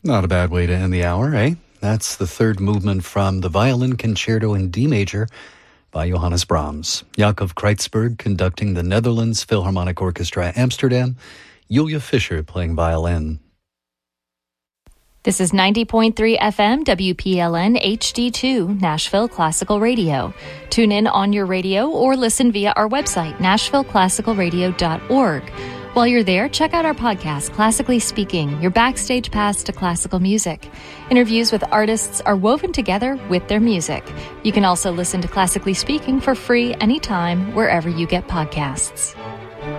Not a bad way to end the hour, eh? That's the third movement from the Violin Concerto in D major by Johannes Brahms. Jacob Kreitzberg conducting the Netherlands Philharmonic Orchestra Amsterdam. Julia Fischer playing violin. This is 90.3 FM WPLN HD2 Nashville Classical Radio. Tune in on your radio or listen via our website, nashvilleclassicalradio.org. While you're there, check out our podcast, Classically Speaking, your backstage pass to classical music. Interviews with artists are woven together with their music. You can also listen to Classically Speaking for free anytime, wherever you get podcasts.